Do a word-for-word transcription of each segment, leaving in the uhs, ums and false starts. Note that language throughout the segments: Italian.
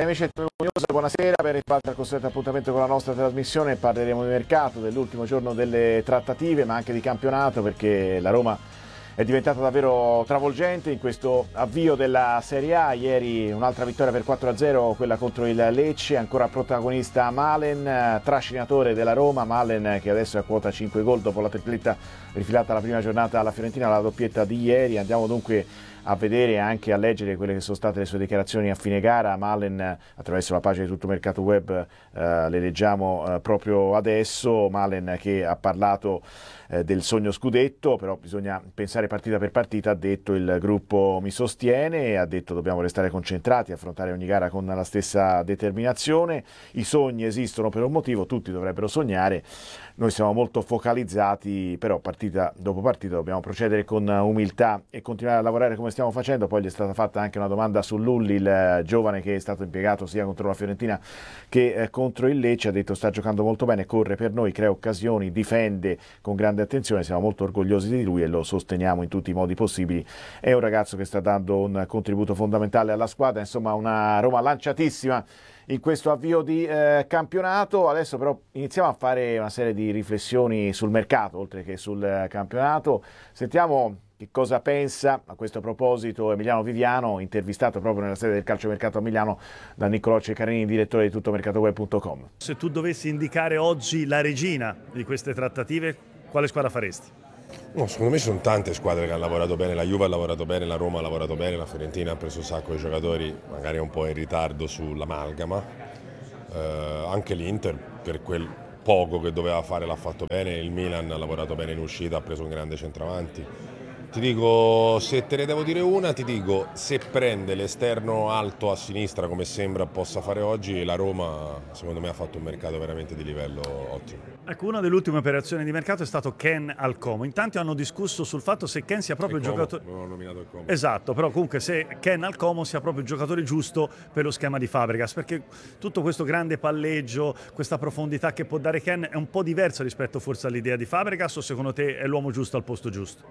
Amici del News, buonasera, per il costretto appuntamento con la nostra trasmissione parleremo di mercato, dell'ultimo giorno delle trattative ma anche di campionato, perché la Roma è diventata davvero travolgente in questo avvio della Serie A. Ieri un'altra vittoria per quattro a zero, quella contro il Lecce, ancora protagonista Malen, trascinatore della Roma, Malen che adesso è a quota cinque gol dopo la tripletta rifilata la prima giornata alla Fiorentina, la doppietta di ieri. Andiamo dunque a vedere e anche a leggere quelle che sono state le sue dichiarazioni a fine gara. Malen, attraverso la pagina di Tutto Mercato Web, eh, le leggiamo eh, proprio adesso. Malen che ha parlato eh, del sogno scudetto, però bisogna pensare partita per partita. Ha detto: il gruppo mi sostiene, ha detto dobbiamo restare concentrati, affrontare ogni gara con la stessa determinazione, i sogni esistono per un motivo, tutti dovrebbero sognare, noi siamo molto focalizzati, però partita dopo partita dobbiamo procedere con umiltà e continuare a lavorare come stiamo facendo. Poi gli è stata fatta anche una domanda su Lulli, il giovane che è stato impiegato sia contro la Fiorentina che eh, contro il Lecce. Ha detto: sta giocando molto bene, corre per noi, crea occasioni, difende con grande attenzione, siamo molto orgogliosi di lui e lo sosteniamo in tutti i modi possibili. È un ragazzo che sta dando un contributo fondamentale alla squadra, insomma una Roma lanciatissima in questo avvio di eh, campionato. Adesso però iniziamo a fare una serie di riflessioni sul mercato oltre che sul eh, campionato. Sentiamo che cosa pensa a questo proposito Emiliano Viviano, intervistato proprio nella sede del calciomercato a Milano da Niccolò Ceccarini, direttore di tutto mercato web punto com. Se tu dovessi indicare oggi la regina di queste trattative, quale squadra faresti? No, secondo me ci sono tante squadre che hanno lavorato bene, la Juve ha lavorato bene, la Roma ha lavorato bene, la Fiorentina ha preso un sacco di giocatori, magari un po' in ritardo sull'amalgama, eh, anche l'Inter per quel poco che doveva fare l'ha fatto bene, il Milan ha lavorato bene in uscita, ha preso un grande centravanti. Ti dico, se te ne devo dire una, ti dico, se prende l'esterno alto a sinistra come sembra possa fare oggi, la Roma secondo me ha fatto un mercato veramente di livello ottimo. Ecco, una delle ultime operazioni di mercato è stato Ken al Como. In tanti hanno discusso sul fatto se Ken sia proprio il, il giocatore... Non ho nominato il Como. Esatto, però comunque se Ken al Como sia proprio il giocatore giusto per lo schema di Fabregas, perché tutto questo grande palleggio, questa profondità che può dare Ken è un po' diversa rispetto forse all'idea di Fabregas, o secondo te è l'uomo giusto al posto giusto?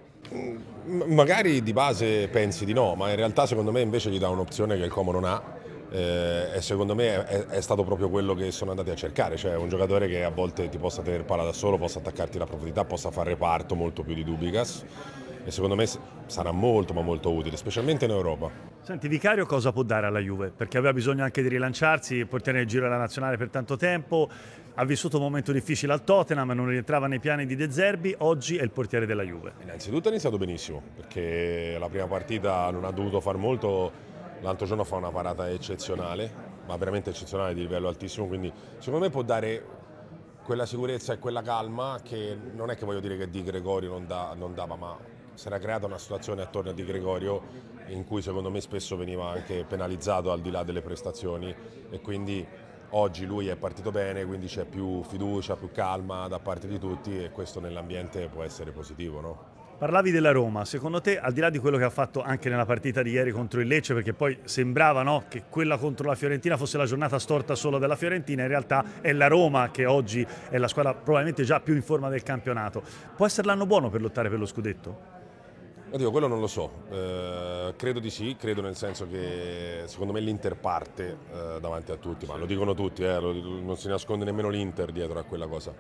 Mm, magari di base pensi di no, ma in realtà secondo me invece gli dà un'opzione che il Como non ha. Eh, e secondo me è, è stato proprio quello che sono andati a cercare, cioè un giocatore che a volte ti possa tenere palla da solo, possa attaccarti la profondità, possa fare reparto molto più di Dubicas, e secondo me sarà molto ma molto utile, specialmente in Europa. Senti, Vicario cosa può dare alla Juve? Perché aveva bisogno anche di rilanciarsi, portare nel giro della nazionale per tanto tempo, ha vissuto un momento difficile al Tottenham, non rientrava nei piani di De Zerbi, oggi è il portiere della Juve. Innanzitutto ha iniziato benissimo, perché la prima partita non ha dovuto far molto. L'altro giorno fa una parata eccezionale, ma veramente eccezionale, di livello altissimo, quindi secondo me può dare quella sicurezza e quella calma che non è che voglio dire che Di Gregorio non, da, non dava, ma si era creata una situazione attorno a Di Gregorio in cui secondo me spesso veniva anche penalizzato al di là delle prestazioni, e quindi oggi lui è partito bene, quindi c'è più fiducia, più calma da parte di tutti, e questo nell'ambiente può essere positivo, no? Parlavi della Roma, secondo te, al di là di quello che ha fatto anche nella partita di ieri contro il Lecce, perché poi sembrava, no, che quella contro la Fiorentina fosse la giornata storta solo della Fiorentina, in realtà è la Roma che oggi è la squadra probabilmente già più in forma del campionato. Può essere l'anno buono per lottare per lo scudetto? Oddio, quello non lo so, eh, credo di sì, credo nel senso che secondo me l'Inter parte eh, davanti a tutti, ma lo dicono tutti, eh, lo, non si nasconde nemmeno l'Inter dietro a quella cosa,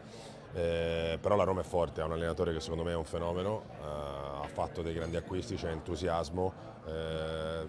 eh, però la Roma è forte, ha un allenatore che secondo me è un fenomeno, eh, ha fatto dei grandi acquisti, c'è entusiasmo, eh,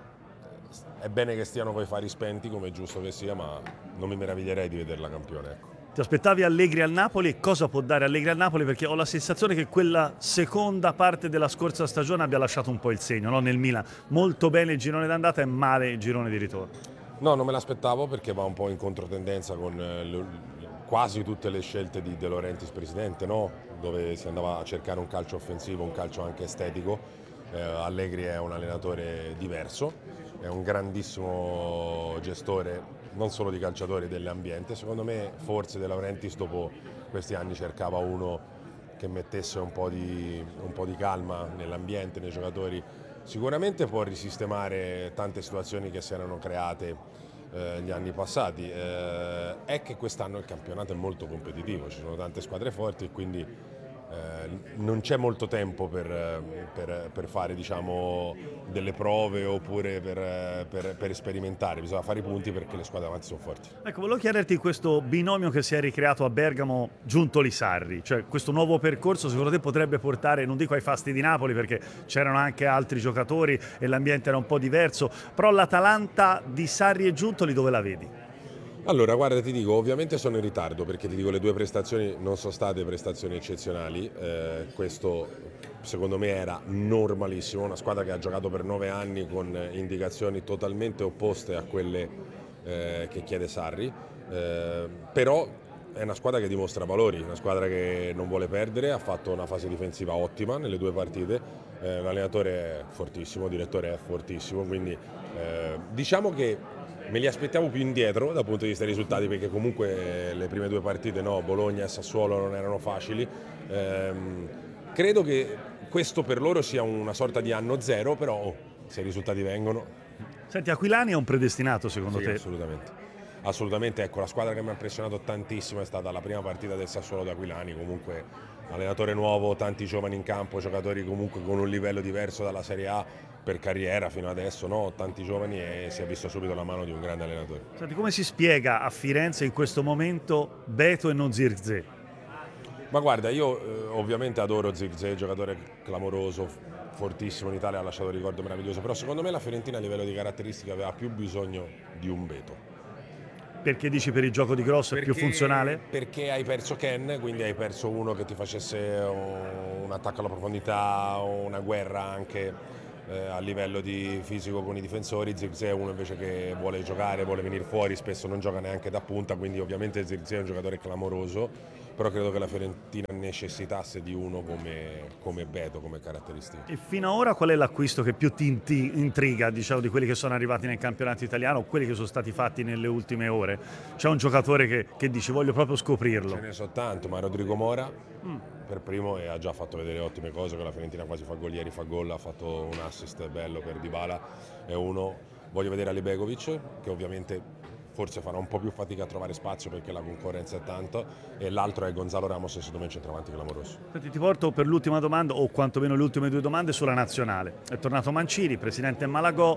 è bene che stiano coi fari spenti come è giusto che sia, ma non mi meraviglierei di vederla campione, ecco. Ti aspettavi Allegri al Napoli? Cosa può dare Allegri al Napoli? Perché ho la sensazione che quella seconda parte della scorsa stagione abbia lasciato un po' il segno, no? Nel Milan. Molto bene il girone d'andata e male il girone di ritorno. No, non me l'aspettavo perché va un po' in controtendenza con le, quasi tutte le scelte di De Laurentiis presidente, no? Dove si andava a cercare un calcio offensivo, un calcio anche estetico. Eh, Allegri è un allenatore diverso, è un grandissimo gestore non solo di calciatori, dell'ambiente. Secondo me forse De Laurentiis dopo questi anni cercava uno che mettesse un po' di, un po' di calma nell'ambiente, nei giocatori. Sicuramente può risistemare tante situazioni che si erano create eh, gli anni passati. Eh, è che quest'anno il campionato è molto competitivo, ci sono tante squadre forti e quindi Eh, non c'è molto tempo per, per, per fare diciamo, delle prove oppure per, per, per sperimentare, bisogna fare i punti perché le squadre avanti sono forti. Ecco, volevo chiederti questo binomio che si è ricreato a Bergamo Giuntoli-Sarri, cioè questo nuovo percorso secondo te potrebbe portare, non dico ai fasti di Napoli perché c'erano anche altri giocatori e l'ambiente era un po' diverso, però l'Atalanta di Sarri e Giuntoli dove la vedi? Allora, guarda, ti dico, ovviamente sono in ritardo perché ti dico le due prestazioni non sono state prestazioni eccezionali, eh, questo secondo me era normalissimo, una squadra che ha giocato per nove anni con indicazioni totalmente opposte a quelle eh, che chiede Sarri, eh, però è una squadra che dimostra valori, una squadra che non vuole perdere, ha fatto una fase difensiva ottima nelle due partite, eh, l'allenatore è fortissimo, il direttore è fortissimo, quindi eh, diciamo che me li aspettavo più indietro dal punto di vista dei risultati perché comunque le prime due partite, no, Bologna e Sassuolo non erano facili. Ehm, credo che questo per loro sia una sorta di anno zero, però oh, se i risultati vengono... Senti, Aquilani è un predestinato secondo sì, te? Assolutamente. Assolutamente, ecco, la squadra che mi ha impressionato tantissimo è stata la prima partita del Sassuolo da Aquilani, comunque allenatore nuovo, tanti giovani in campo, giocatori comunque con un livello diverso dalla Serie A per carriera fino adesso, no? Tanti giovani e si è visto subito la mano di un grande allenatore. Senti, come si spiega a Firenze in questo momento Beto e non Zirkzee? Ma guarda, io eh, ovviamente adoro Zirkzee, giocatore clamoroso, fortissimo, in Italia ha lasciato un ricordo meraviglioso, però secondo me la Fiorentina a livello di caratteristiche aveva più bisogno di un Beto. Perché dici per il gioco di grosso è più funzionale? Perché hai perso Ken, quindi hai perso uno che ti facesse un attacco alla profondità, una guerra anche eh, a livello di fisico con i difensori. Zirkzee è uno invece che vuole giocare, vuole venire fuori, spesso non gioca neanche da punta, quindi ovviamente Zirkzee è un giocatore clamoroso, però credo che la Fiorentina necessitasse di uno come, come Beto, come caratteristica. E fino ad ora qual è l'acquisto che più ti intriga, diciamo, di quelli che sono arrivati nel campionato italiano o quelli che sono stati fatti nelle ultime ore? C'è un giocatore che, che dici voglio proprio scoprirlo? Ce ne so tanto, ma Rodrigo Mora mm. per primo e ha già fatto vedere ottime cose, con la Fiorentina quasi fa gol, ieri fa gol, ha fatto un assist bello per Dybala, è uno. Voglio vedere Ali Begovic, che ovviamente forse farà un po' più fatica a trovare spazio perché la concorrenza è tanta, e l'altro è Gonzalo Ramos, secondo me centravanti clamoroso. Senti, ti porto per l'ultima domanda, o quantomeno le ultime due domande sulla nazionale. È tornato Mancini, presidente Malagò.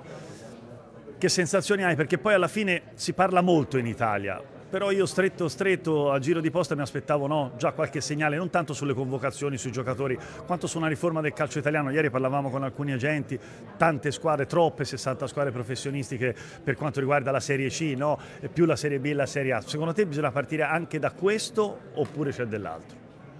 Che sensazioni hai? Perché poi alla fine si parla molto in Italia, però io stretto stretto a giro di posta mi aspettavo no, già qualche segnale, non tanto sulle convocazioni, sui giocatori, quanto su una riforma del calcio italiano. Ieri parlavamo con alcuni agenti, tante squadre, troppe, sessanta squadre professionistiche per quanto riguarda la Serie C, no? E più la Serie B e la Serie A. Secondo te bisogna partire anche da questo oppure c'è dell'altro?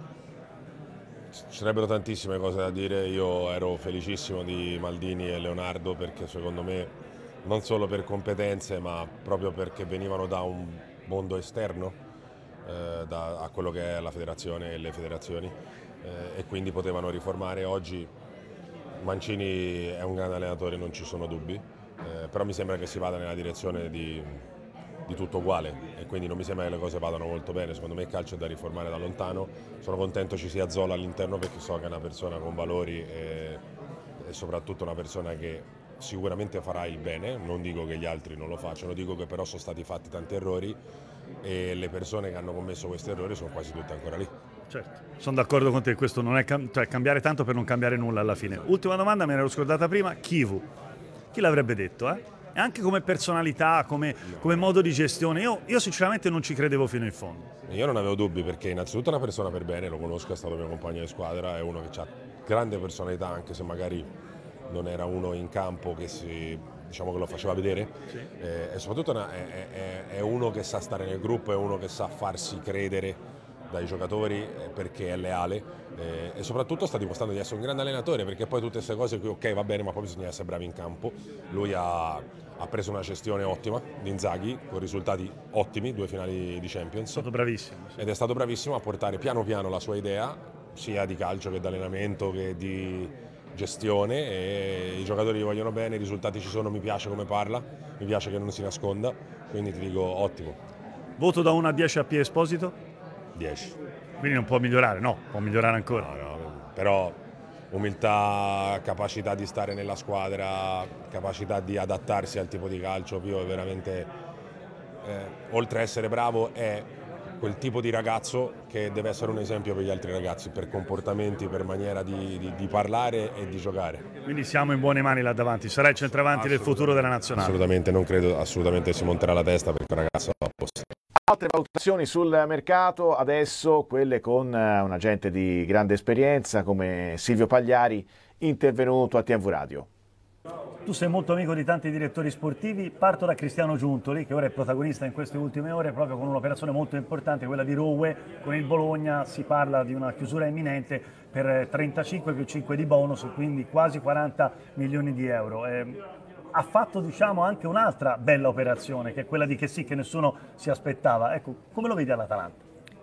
Ci sarebbero tantissime cose da dire, io ero felicissimo di Maldini e Leonardo perché secondo me non solo per competenze ma proprio perché venivano da un mondo esterno eh, da, a quello che è la federazione e le federazioni eh, e quindi potevano riformare. Oggi Mancini è un grande allenatore, non ci sono dubbi, eh, però mi sembra che si vada nella direzione di, di tutto uguale e quindi non mi sembra che le cose vadano molto bene. Secondo me il calcio è da riformare da lontano, sono contento ci sia Zola all'interno perché so che è una persona con valori e, e soprattutto una persona che sicuramente farà il bene, non dico che gli altri non lo facciano, dico che però sono stati fatti tanti errori e le persone che hanno commesso questi errori sono quasi tutte ancora lì. Certo, sono d'accordo con te, questo non è cam- cioè cambiare tanto per non cambiare nulla alla fine. Ultima domanda, me ne ero scordata prima, Chivu, chi l'avrebbe detto? Eh? E anche come personalità, come, come modo di gestione, io, io sinceramente non ci credevo fino in fondo. Io non avevo dubbi perché innanzitutto è una persona per bene, lo conosco, è stato mio compagno di squadra, è uno che ha grande personalità anche se magari non era uno in campo che si, diciamo che lo faceva vedere, sì. eh, e soprattutto una, è, è, è uno che sa stare nel gruppo, è uno che sa farsi credere dai giocatori eh, perché è leale eh, e soprattutto sta dimostrando di essere un grande allenatore perché poi tutte queste cose qui ok va bene ma poi bisogna essere bravi in campo. Lui ha, ha preso una gestione ottima di Inzaghi con risultati ottimi, due finali di Champions. È stato bravissimo. Sì. Ed è stato bravissimo a portare piano piano la sua idea sia di calcio che di allenamento che di gestione e i giocatori gli vogliono bene, i risultati ci sono, mi piace come parla, mi piace che non si nasconda, quindi ti dico ottimo. Voto da uno a dieci a P. Esposito? dieci. Quindi non può migliorare, no, può migliorare ancora. No, no, però umiltà, capacità di stare nella squadra, capacità di adattarsi al tipo di calcio, Pio è veramente, eh, oltre a essere bravo, è quel tipo di ragazzo che deve essere un esempio per gli altri ragazzi, per comportamenti, per maniera di, di, di parlare e di giocare. Quindi siamo in buone mani là davanti, sarà il centravanti del futuro della nazionale. Assolutamente, non credo assolutamente si monterà la testa perché è un ragazzo apposta. Altre valutazioni sul mercato, adesso quelle con un agente di grande esperienza come Silvio Pagliari, intervenuto a T V Radio. Tu sei molto amico di tanti direttori sportivi, parto da Cristiano Giuntoli, che ora è protagonista in queste ultime ore proprio con un'operazione molto importante, quella di Rowe. Con il Bologna si parla di una chiusura imminente per trentacinque più cinque di bonus, quindi quasi quaranta milioni di euro. Eh, ha fatto, diciamo, anche un'altra bella operazione, che è quella di Chessy, che nessuno si aspettava. Ecco, come lo vedi all'Atalanta?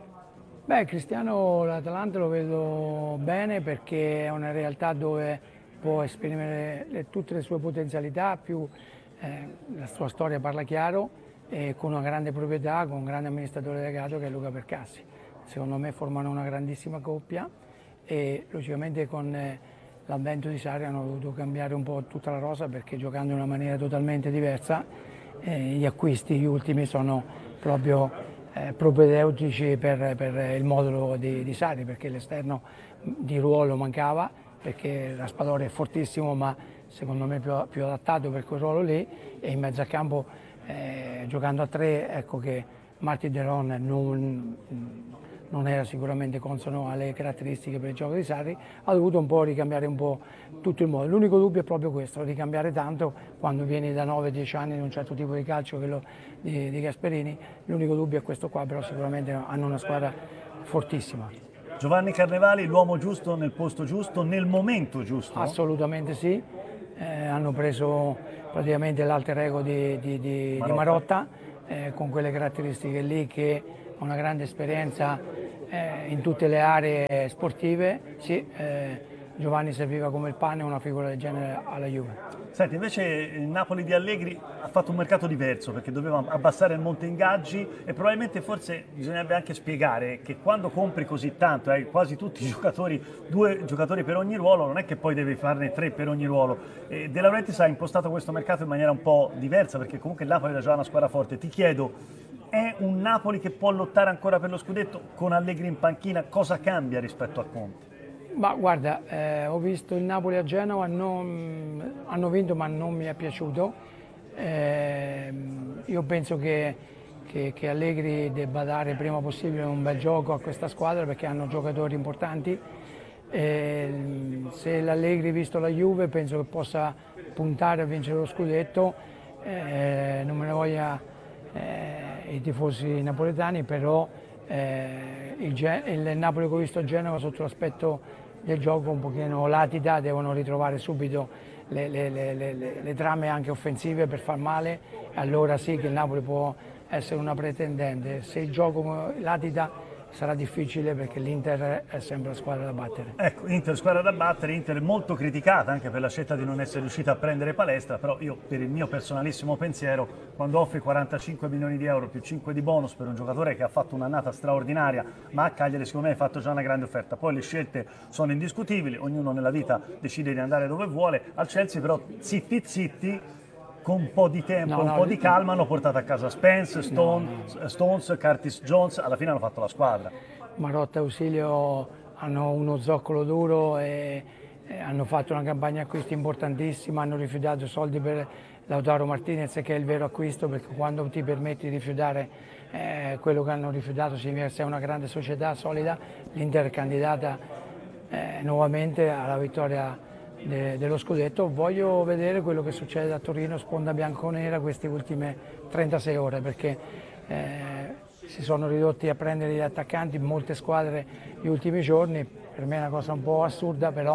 Beh, Cristiano l'Atalanta lo vedo bene perché è una realtà dove può esprimere le, tutte le sue potenzialità, più eh, la sua storia parla chiaro, e con una grande proprietà, con un grande amministratore delegato che è Luca Percassi. Secondo me formano una grandissima coppia e logicamente con eh, l'avvento di Sarri hanno dovuto cambiare un po' tutta la rosa perché giocando in una maniera totalmente diversa eh, gli acquisti gli ultimi sono proprio eh, propedeutici per, per il modulo di, di Sarri, perché l'esterno di ruolo mancava, perché Raspadori è fortissimo ma secondo me più, più adattato per quel ruolo lì, e in mezzo a campo eh, giocando a tre, ecco che Martin De Roon non, non era sicuramente consono alle caratteristiche per il gioco di Sarri, ha dovuto un po' ricambiare un po' tutto il modo. L'unico dubbio è proprio questo, ricambiare tanto quando vieni da nove dieci anni di un certo tipo di calcio, quello di, di Gasperini. L'unico dubbio è questo qua, però sicuramente hanno una squadra fortissima. Giovanni Carnevali, l'uomo giusto nel posto giusto, nel momento giusto? Assolutamente sì, eh, hanno preso praticamente l'alter ego di, di, di Marotta, di Marotta eh, con quelle caratteristiche lì, che ha una grande esperienza eh, in tutte le aree sportive. Sì, eh, Giovanni serviva come il pane, una figura del genere alla Juve. Senti, invece il Napoli di Allegri ha fatto un mercato diverso perché doveva abbassare il monte ingaggi, e probabilmente forse bisognerebbe anche spiegare che quando compri così tanto, hai eh, quasi tutti i giocatori, due giocatori per ogni ruolo, non è che poi devi farne tre per ogni ruolo. E De Laurentiis ha impostato questo mercato in maniera un po' diversa perché comunque il Napoli era già una squadra forte. Ti chiedo, è un Napoli che può lottare ancora per lo scudetto con Allegri in panchina? Cosa cambia rispetto a Conte? Ma guarda, eh, ho visto il Napoli a Genova, non, hanno vinto ma non mi è piaciuto. Eh, io penso che, che, che Allegri debba dare prima possibile un bel gioco a questa squadra perché hanno giocatori importanti. Eh, se l'Allegri, visto la Juve, penso che possa puntare a vincere lo scudetto. Eh, non me ne voglia eh, i tifosi napoletani, però eh, il, il Napoli che ho visto a Genova sotto l'aspetto del gioco un pochino latita, devono ritrovare subito le, le, le, le, le trame anche offensive per far male, allora sì che il Napoli può essere una pretendente. Se il gioco latita sarà difficile perché l'Inter è sempre la squadra da battere. Ecco, Inter squadra da battere, Inter molto criticata anche per la scelta di non essere riuscita a prendere Palestra, però io per il mio personalissimo pensiero, quando offri quarantacinque milioni di euro più cinque di bonus per un giocatore che ha fatto un'annata straordinaria, ma a Cagliari secondo me hai fatto già una grande offerta. Poi le scelte sono indiscutibili, ognuno nella vita decide di andare dove vuole. Al Chelsea però zitti zitti, con un po' di tempo, no, un no, po' di calma, hanno portato a casa Spence, Stone, no, no. Stones, Curtis Jones, alla fine hanno fatto la squadra. Marotta e Ausilio hanno uno zoccolo duro e, e hanno fatto una campagna acquisti importantissima, hanno rifiutato soldi per Lautaro Martinez, che è il vero acquisto, perché quando ti permetti di rifiutare eh, quello che hanno rifiutato significa che sei una grande società solida. L'Inter è candidata eh, nuovamente alla vittoria De, dello scudetto. Voglio vedere quello che succede a Torino, sponda bianconera, queste ultime trentasei ore, perché eh, si sono ridotti a prendere gli attaccanti in molte squadre gli ultimi giorni. Per me è una cosa un po' assurda, però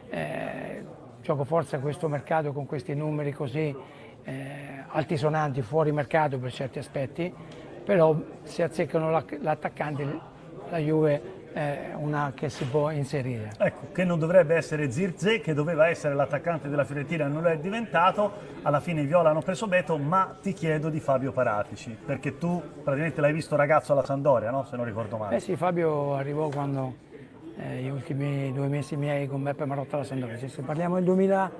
eh, gioco forza questo mercato con questi numeri così eh, altisonanti, fuori mercato per certi aspetti, però se azzeccano l'attaccante la Juve è una che si può inserire. Ecco, che non dovrebbe essere Zirkzee, che doveva essere l'attaccante della Fiorentina, non lo è diventato. Alla fine i Viola hanno preso Beto, ma ti chiedo di Fabio Paratici, perché tu praticamente l'hai visto ragazzo alla Sampdoria, no? Se non ricordo male. Eh sì, Fabio arrivò quando eh, gli ultimi due mesi miei con Beppe Marotta alla Sampdoria. Se parliamo del duemila,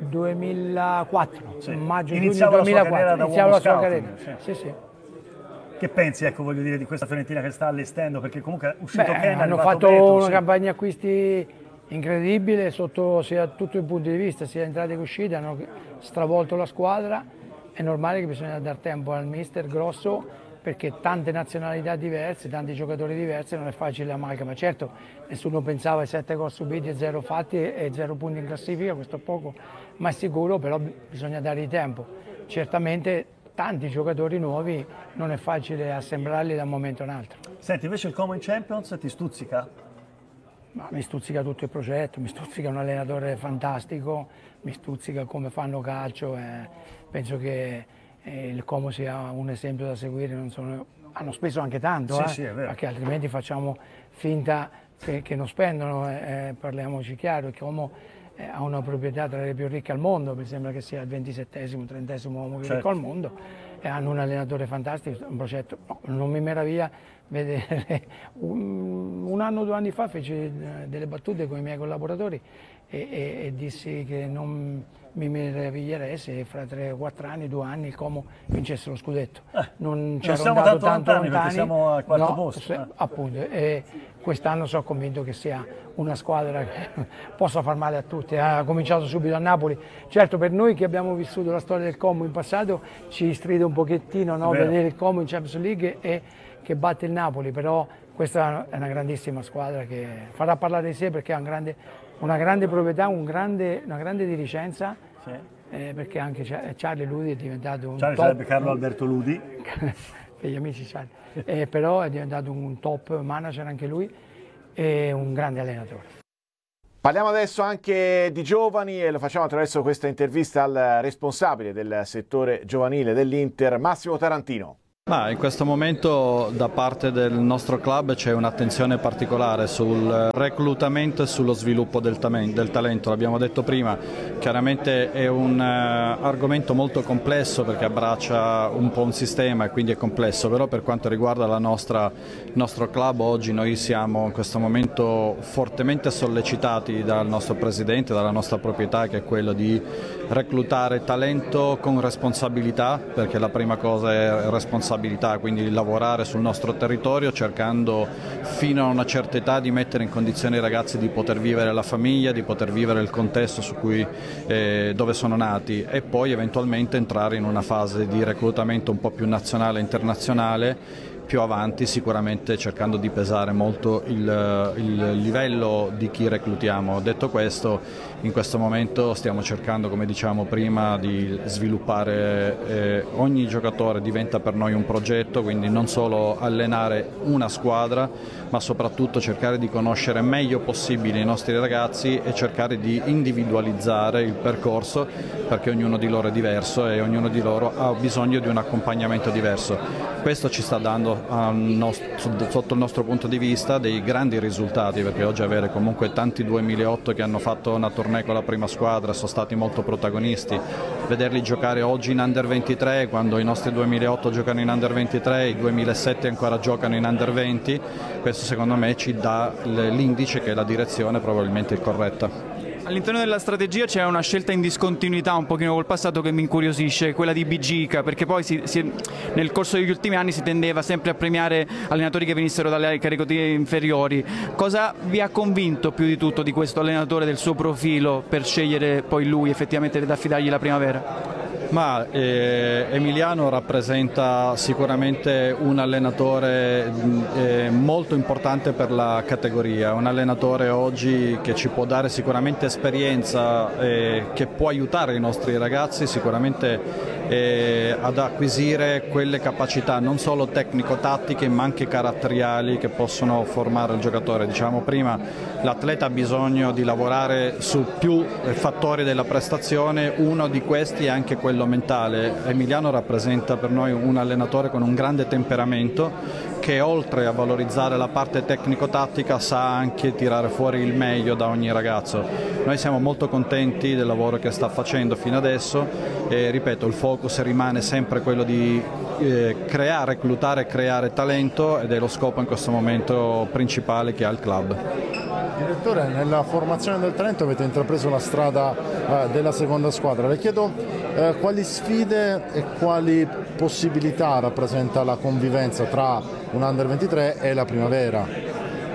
duemilaquattro, sì. Maggio iniziava duemilaquattro, la sua carriera da iniziava la sua scouting, carriera. sì. Sì, sì. Che pensi, ecco, voglio dire, di questa Fiorentina che sta allestendo? Perché comunque è uscito Beh, Ken, hanno fatto Beto, una sì. campagna acquisti incredibile sotto sia tutti i punti di vista, sia entrate che uscite, hanno stravolto la squadra. È normale che bisogna dar tempo al mister Grosso, perché tante nazionalità diverse, tanti giocatori diversi, non è facile l'amalgama. Certo, nessuno pensava ai sette gol subiti e zero fatti e zero punti in classifica, questo è poco, ma è sicuro, però bisogna dargli tempo. Certamente tanti giocatori nuovi, non è facile assemblarli da un momento a un altro. Senti, invece il Como in Champions ti stuzzica? Ma mi stuzzica tutto il progetto, mi stuzzica un allenatore fantastico, mi stuzzica come fanno calcio, eh, penso che eh, il Como sia un esempio da seguire, non sono, hanno speso anche tanto, sì, eh, sì, è vero. perché altrimenti facciamo finta che, che non spendono, eh, parliamoci chiaro, il Como eh, ha una proprietà tra le più ricche al mondo, mi sembra che sia il ventisettesimo, trentesimo uomo più certo. ricco al mondo, e hanno un allenatore fantastico, un progetto, no, non mi meraviglia vedere, un, un anno o due anni fa feci delle battute con i miei collaboratori e, e, e dissi che non mi meraviglierei se fra tre o quattro anni, due anni il Como vincesse lo scudetto. Eh, non c'era siamo andato tanto tanto lontani, perché siamo al quarto no, posto. Se, eh. appunto, e quest'anno sono convinto che sia una squadra che possa far male a tutti. Ha cominciato subito a Napoli. Certo, per noi che abbiamo vissuto la storia del Como in passato ci stride un pochettino, no, vedere il Como in Champions League e che batte il Napoli, però questa è una grandissima squadra che farà parlare di sé perché ha un grande, una grande proprietà, un grande, una grande dirigenza, sì. eh, perché anche Charlie Ludi è diventato un Charlie top, sarebbe Carlo Alberto Ludi. per gli amici Charlie, eh, però è diventato un top manager anche lui e un grande allenatore. Parliamo adesso anche di giovani e lo facciamo attraverso questa intervista al responsabile del settore giovanile dell'Inter, Massimo Tarantino. Ma in questo momento da parte del nostro club c'è un'attenzione particolare sul reclutamento e sullo sviluppo del, del talento, l'abbiamo detto prima, chiaramente è un uh, argomento molto complesso perché abbraccia un po' un sistema e quindi è complesso, però per quanto riguarda la nostra, il nostro club oggi noi siamo in questo momento fortemente sollecitati dal nostro presidente, dalla nostra proprietà, che è quello di reclutare talento con responsabilità, perché la prima cosa è responsabilità, quindi lavorare sul nostro territorio cercando fino a una certa età di mettere in condizione i ragazzi di poter vivere la famiglia, di poter vivere il contesto su cui, eh, dove sono nati e poi eventualmente entrare in una fase di reclutamento un po' più nazionale e internazionale più avanti, sicuramente cercando di pesare molto il, il livello di chi reclutiamo. Detto questo, in questo momento stiamo cercando, come dicevamo prima, di sviluppare, eh, ogni giocatore diventa per noi un progetto, quindi non solo allenare una squadra, ma soprattutto cercare di conoscere meglio possibile i nostri ragazzi e cercare di individualizzare il percorso, perché ognuno di loro è diverso e ognuno di loro ha bisogno di un accompagnamento diverso. Questo ci sta dando, sotto il nostro punto di vista, dei grandi risultati, perché oggi avere comunque tanti duemilaotto che hanno fatto una tournée con la prima squadra, sono stati molto protagonisti, vederli giocare oggi in under ventitré, quando i nostri duemilaotto giocano in under ventitré, i duemilasette ancora giocano in under venti, questo secondo me ci dà l'indice che la direzione probabilmente è corretta. All'interno della strategia c'è una scelta in discontinuità un pochino col passato che mi incuriosisce, quella di Bigica, perché poi si, si, nel corso degli ultimi anni si tendeva sempre a premiare allenatori che venissero dalle categorie inferiori. Cosa vi ha convinto più di tutto di questo allenatore, del suo profilo, per scegliere poi lui effettivamente ad affidargli la primavera? Ma eh, Emiliano rappresenta sicuramente un allenatore eh, molto importante per la categoria, un allenatore oggi che ci può dare sicuramente esperienza, eh, che può aiutare i nostri ragazzi sicuramente eh, ad acquisire quelle capacità non solo tecnico-tattiche ma anche caratteriali che possono formare il giocatore. Diciamo prima, l'atleta ha bisogno di lavorare su più fattori della prestazione, uno di questi è anche quello mentale. Emiliano rappresenta per noi un allenatore con un grande temperamento che oltre a valorizzare la parte tecnico-tattica sa anche tirare fuori il meglio da ogni ragazzo. Noi siamo molto contenti del lavoro che sta facendo fino adesso e ripeto, il focus rimane sempre quello di eh, creare, reclutare e creare talento ed è lo scopo in questo momento principale che ha il club. Direttore, nella formazione del talento avete intrapreso la strada eh, della seconda squadra. Le chiedo Eh, quali sfide e quali possibilità rappresenta la convivenza tra un under ventitré e la primavera?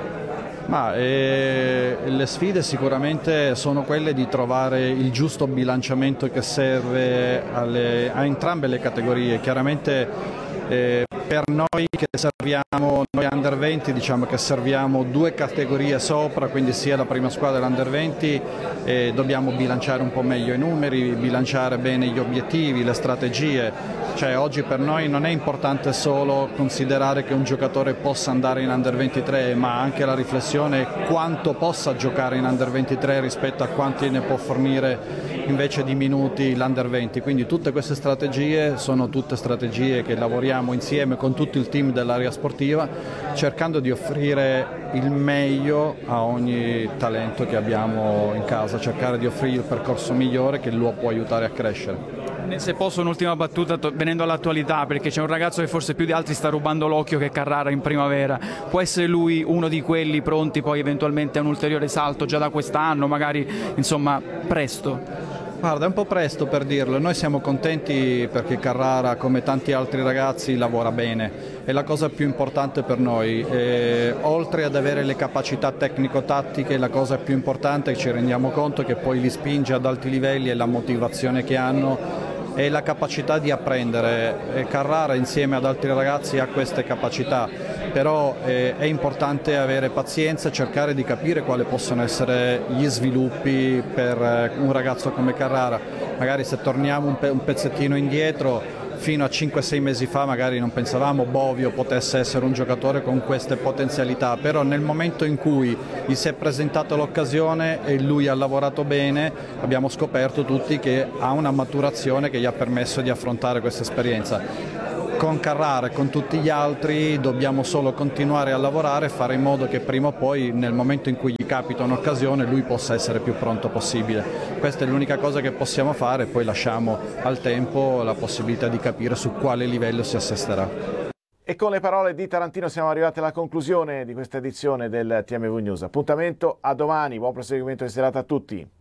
Ma, eh, le sfide sicuramente sono quelle di trovare il giusto bilanciamento che serve alle, a entrambe le categorie. Chiaramente eh, per noi che serviamo, noi under venti, diciamo che serviamo due categorie sopra, quindi sia la prima squadra dell'under venti, e dobbiamo bilanciare un po' meglio i numeri, bilanciare bene gli obiettivi, le strategie. Cioè, oggi per noi non è importante solo considerare che un giocatore possa andare in under ventitré, ma anche la riflessione quanto possa giocare in under ventitré rispetto a quanti ne può fornire invece di minuti l'under venti. Quindi tutte queste strategie sono tutte strategie che lavoriamo insieme con tutto il team dell'area sportiva, cercando di offrire il meglio a ogni talento che abbiamo in casa, cercare di offrire il percorso migliore che lo può aiutare a crescere. Se posso un'ultima battuta venendo all'attualità, perché c'è un ragazzo che forse più di altri sta rubando l'occhio, che è Carrara in primavera. Può essere lui uno di quelli pronti poi eventualmente a un ulteriore salto già da quest'anno, magari insomma presto? Guarda, è un po' presto per dirlo, noi siamo contenti perché Carrara, come tanti altri ragazzi, lavora bene, è la cosa più importante per noi. E, oltre ad avere le capacità tecnico-tattiche, la cosa più importante, che ci rendiamo conto, che poi li spinge ad alti livelli, è la motivazione che hanno e la capacità di apprendere. E Carrara insieme ad altri ragazzi ha queste capacità, però eh, è importante avere pazienza, cercare di capire quali possono essere gli sviluppi per eh, un ragazzo come Carrara. Magari se torniamo un, pe un pezzettino indietro, fino a cinque sei mesi fa magari non pensavamo Bovio potesse essere un giocatore con queste potenzialità, però nel momento in cui gli si è presentata l'occasione e lui ha lavorato bene, abbiamo scoperto tutti che ha una maturazione che gli ha permesso di affrontare questa esperienza. Con Carrara e con tutti gli altri dobbiamo solo continuare a lavorare e fare in modo che prima o poi, nel momento in cui gli capita un'occasione, lui possa essere più pronto possibile. Questa è l'unica cosa che possiamo fare, poi lasciamo al tempo la possibilità di capire su quale livello si assesterà. E con le parole di Tarantino siamo arrivati alla conclusione di questa edizione del T M V News. Appuntamento a domani, buon proseguimento di serata a tutti.